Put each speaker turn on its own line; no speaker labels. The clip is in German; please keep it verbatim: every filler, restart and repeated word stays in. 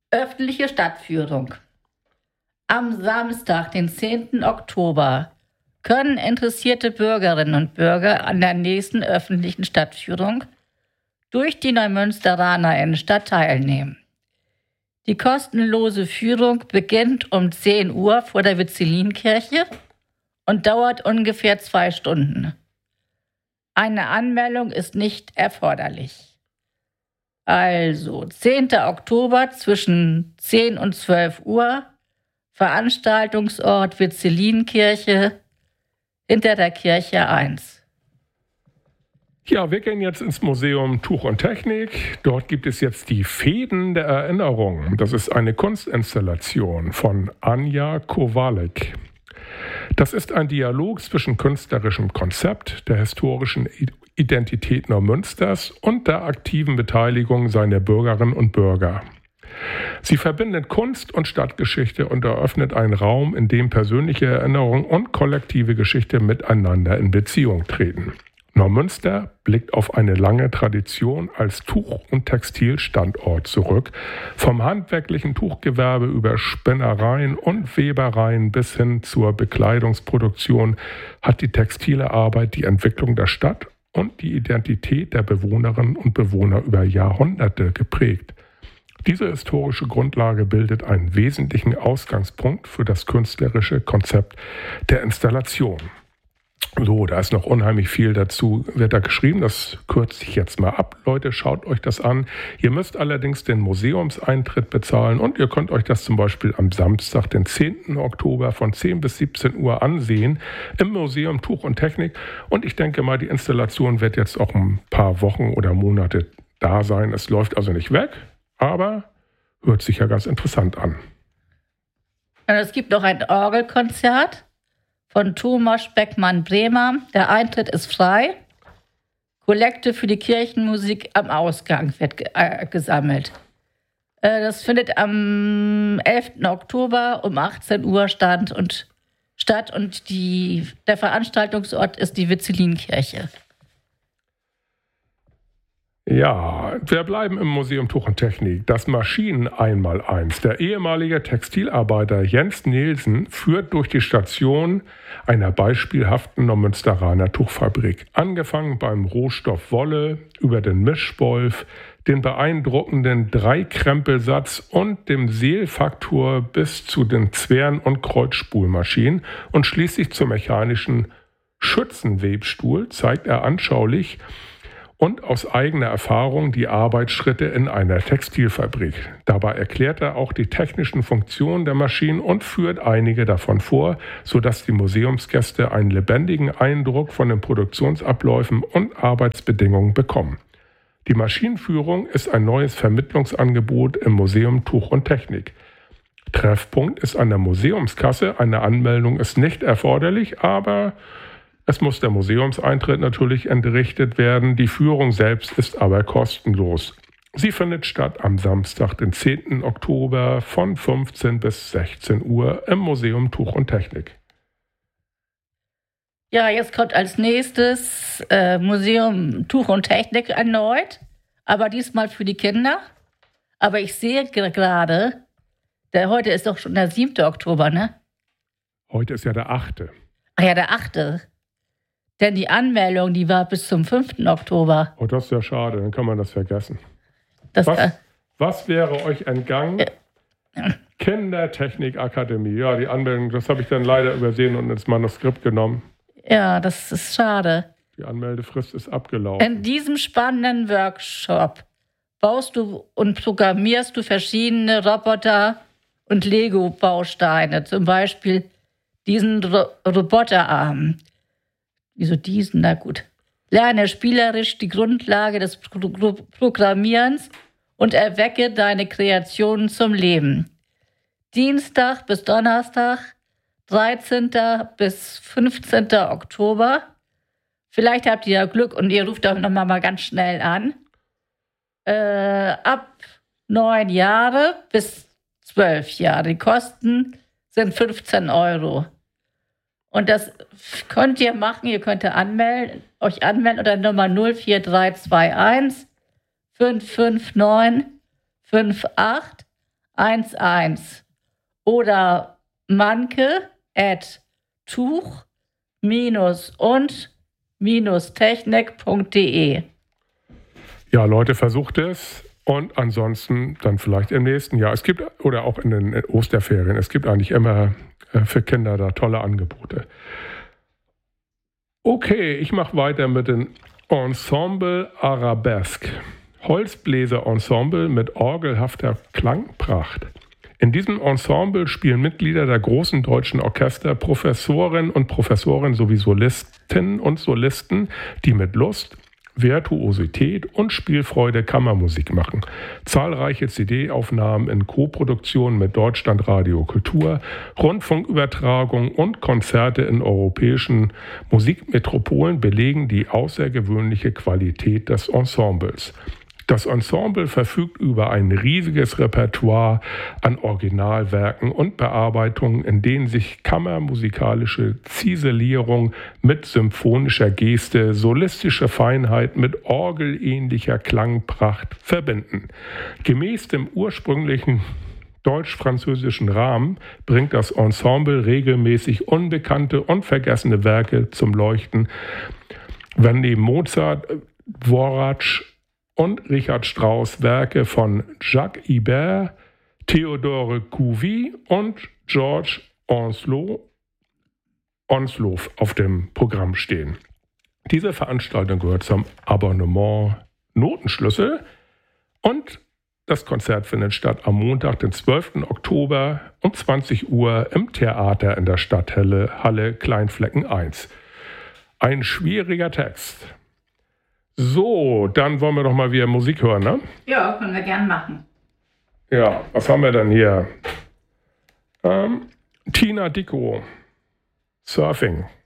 Öffentliche Stadtführung. Am Samstag, den zehnten Oktober, können interessierte Bürgerinnen und Bürger an der nächsten öffentlichen Stadtführung durch die Neumünsteraner Innenstadt teilnehmen. Die kostenlose Führung beginnt um zehn Uhr vor der Vizzelinkirche und dauert ungefähr zwei Stunden. Eine Anmeldung ist nicht erforderlich. Also, zehnten Oktober zwischen zehn und zwölf Uhr, Veranstaltungsort Vizzelinkirche, hinter der Kirche eins.
Ja, wir gehen jetzt ins Museum Tuch und Technik. Dort gibt es jetzt die Fäden der Erinnerung. Das ist eine Kunstinstallation von Anja Kowalek. Das ist ein Dialog zwischen künstlerischem Konzept, der historischen Identität Neumünsters und der aktiven Beteiligung seiner Bürgerinnen und Bürger. Sie verbindet Kunst und Stadtgeschichte und eröffnet einen Raum, in dem persönliche Erinnerung und kollektive Geschichte miteinander in Beziehung treten. Neumünster blickt auf eine lange Tradition als Tuch- und Textilstandort zurück. Vom handwerklichen Tuchgewerbe über Spinnereien und Webereien bis hin zur Bekleidungsproduktion hat die textile Arbeit die Entwicklung der Stadt und die Identität der Bewohnerinnen und Bewohner über Jahrhunderte geprägt. Diese historische Grundlage bildet einen wesentlichen Ausgangspunkt für das künstlerische Konzept der Installation. So, da ist noch unheimlich viel dazu, wird da geschrieben, das kürze ich jetzt mal ab. Leute, schaut euch das an. Ihr müsst allerdings den Museumseintritt bezahlen und ihr könnt euch das zum Beispiel am Samstag, den zehnten Oktober von zehn bis siebzehn Uhr ansehen im Museum Tuch und Technik. Und ich denke mal, die Installation wird jetzt auch ein paar Wochen oder Monate da sein. Es läuft also nicht weg, aber hört sich ja ganz interessant an.
Es gibt noch ein Orgelkonzert von Thomas Beckmann-Bremer. Der Eintritt ist frei. Kollekte für die Kirchenmusik am Ausgang wird ge- äh, gesammelt. Äh, das findet am elften Oktober um achtzehn Uhr stand und, statt und die, der Veranstaltungsort ist die Vizzelinkirche.
Ja, wir bleiben im Museum Tuch und Technik. Das Maschinen-Einmaleins. Der ehemalige Textilarbeiter Jens Nielsen führt durch die Station einer beispielhaften Neumünsteraner Tuchfabrik. Angefangen beim Rohstoff Wolle, über den Mischwolf, den beeindruckenden Dreikrempelsatz und dem Seelfaktor bis zu den Zwirn- und Kreuzspulmaschinen und schließlich zum mechanischen Schützenwebstuhl zeigt er anschaulich und aus eigener Erfahrung die Arbeitsschritte in einer Textilfabrik. Dabei erklärt er auch die technischen Funktionen der Maschinen und führt einige davon vor, sodass die Museumsgäste einen lebendigen Eindruck von den Produktionsabläufen und Arbeitsbedingungen bekommen. Die Maschinenführung ist ein neues Vermittlungsangebot im Museum Tuch und Technik. Treffpunkt ist an der Museumskasse. Eine Anmeldung ist nicht erforderlich, aber es muss der Museumseintritt natürlich entrichtet werden. Die Führung selbst ist aber kostenlos. Sie findet statt am Samstag, den zehnten Oktober von fünfzehn bis sechzehn Uhr im Museum Tuch und Technik.
Ja, jetzt kommt als nächstes äh, Museum Tuch und Technik erneut, aber diesmal für die Kinder. Aber ich sehe gerade, der heute ist doch schon der siebte Oktober, ne?
Heute ist ja der achte.
Ach ja, der achte. Denn die Anmeldung, die war bis zum fünften Oktober.
Oh, das ist ja schade, dann kann man das vergessen.
Das
was,
war,
was wäre euch entgangen?
Ja.
Kindertechnikakademie. Ja, die Anmeldung, das habe ich dann leider übersehen und ins Manuskript genommen.
Ja, das ist schade.
Die Anmeldefrist ist abgelaufen.
In diesem spannenden Workshop baust du und programmierst du verschiedene Roboter und Lego-Bausteine. Zum Beispiel diesen Ro- Roboterarm. Wieso diesen? Na gut. Lerne spielerisch die Grundlage des Pro- Pro- Programmierens und erwecke deine Kreationen zum Leben. Dienstag bis Donnerstag, dreizehnten bis fünfzehnten Oktober. Vielleicht habt ihr ja Glück und ihr ruft doch nochmal mal ganz schnell an. Äh, ab neun Jahre bis zwölf Jahre. Die Kosten sind fünfzehn Euro. Und das könnt ihr machen, ihr könnt anmelden, euch anmelden unter Nummer null vier drei zwei eins fünf fünf neun fünf acht eins eins oder manke at tuch und technik punkt de.
Ja, Leute, versucht es. Und ansonsten dann vielleicht im nächsten Jahr. Es gibt, oder auch in den Osterferien, es gibt eigentlich immer für Kinder da tolle Angebote. Okay, ich mache weiter mit dem Ensemble Arabesque. Holzbläser-Ensemble mit orgelhafter Klangpracht. In diesem Ensemble spielen Mitglieder der großen deutschen Orchester, Professorinnen und Professoren sowie Solistinnen und Solisten, die mit Lust, Virtuosität und Spielfreude Kammermusik machen. Zahlreiche C D-Aufnahmen in Koproduktion mit Deutschlandradio Kultur, Rundfunkübertragungen und Konzerte in europäischen Musikmetropolen belegen die außergewöhnliche Qualität des Ensembles. Das Ensemble verfügt über ein riesiges Repertoire an Originalwerken und Bearbeitungen, in denen sich kammermusikalische Ziselierung mit symphonischer Geste, solistische Feinheit mit orgelähnlicher Klangpracht verbinden. Gemäß dem ursprünglichen deutsch-französischen Rahmen bringt das Ensemble regelmäßig unbekannte und vergessene Werke zum Leuchten, wenn neben Mozart, Dvorak und Richard Strauss Werke von Jacques Ibert, Theodore Cuvier und George Onslow, Onslow auf dem Programm stehen. Diese Veranstaltung gehört zum Abonnement Notenschlüssel und das Konzert findet statt am Montag, den zwölften Oktober um zwanzig Uhr im Theater in der Stadthalle Halle Kleinflecken eins. Ein schwieriger Text. So, dann wollen wir doch mal wieder Musik hören, ne?
Ja, können wir gern machen.
Ja, was haben wir denn hier? Ähm, Tina Dickow, Surfing.